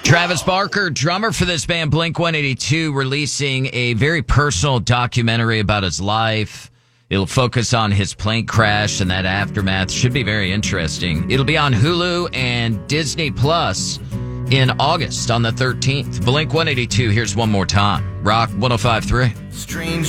Travis Barker, drummer for this band Blink-182, releasing a very personal documentary about his life. It'll focus on his plane crash and that aftermath. Should be very interesting. It'll be on Hulu and Disney Plus in August on the 13th. Blink-182, here's one more time. Rock 105.3. Strange.